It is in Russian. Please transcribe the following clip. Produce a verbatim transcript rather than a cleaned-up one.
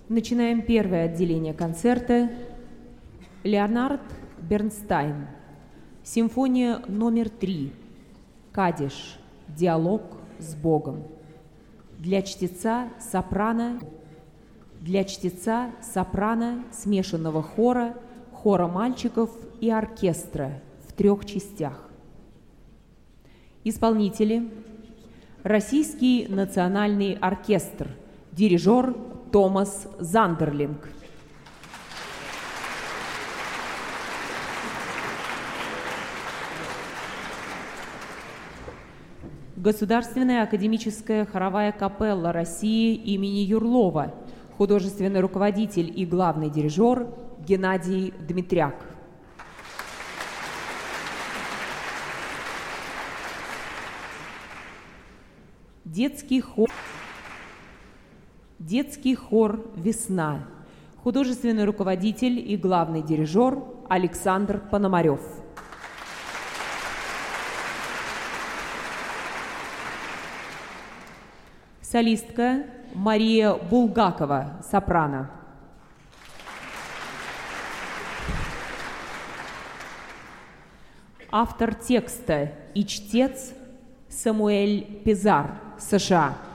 Начинаем первое отделение концерта. Леонард Бернстайн. Симфония номер три. Кадиш. Диалог с Богом. Для чтеца сопрано, для чтеца сопрано смешанного хора, хора мальчиков и оркестра в трех частях. Исполнители: Российский национальный оркестр, дирижер Томас Зандерлинг. Государственная академическая хоровая капелла России имени Юрлова, художественный руководитель и главный дирижер Геннадий Дмитряк. Детский хор, детский хор «Весна», художественный руководитель и главный дирижер Александр Пономарев. Солистка Мария Булгакова, сопрано. Автор текста и чтец Самуэль Пизар, США.